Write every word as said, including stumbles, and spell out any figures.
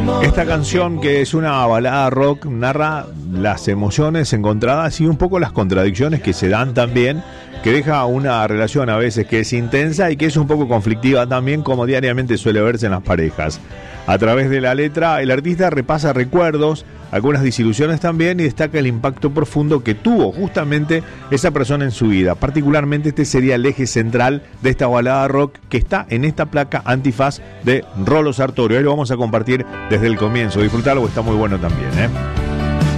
Esta canción, que es una balada rock, narra las emociones encontradas y un poco las contradicciones que se dan también, que deja una relación a veces que es intensa y que es un poco conflictiva también, como diariamente suele verse en las parejas. A través de la letra, el artista repasa recuerdos, algunas desilusiones también, y destaca el impacto profundo que tuvo justamente esa persona en su vida. Particularmente este sería el eje central de esta balada rock que está en esta placa Antifaz de Rolo Sartorio. Ahí lo vamos a compartir desde el comienzo. Disfrutalo, está muy bueno también, ¿eh?